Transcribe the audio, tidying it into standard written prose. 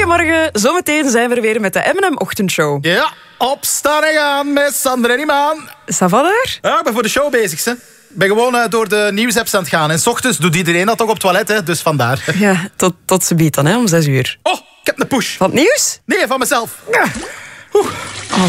Goedemorgen, zometeen zijn we er weer met de M&M-ochtendshow. Ja, opstaan en gaan met Sander en Imaan. Ça va daar? Ja, ik ben voor de show bezig, hè. Ik ben gewoon door de nieuwsapps aan het gaan. En 's ochtends doet iedereen dat toch op het toilet, hè. Dus vandaar. Ja, tot ze biedt dan, hè, om 6 uur. Oh, ik heb een push. Van het nieuws? Nee, van mezelf. Ja.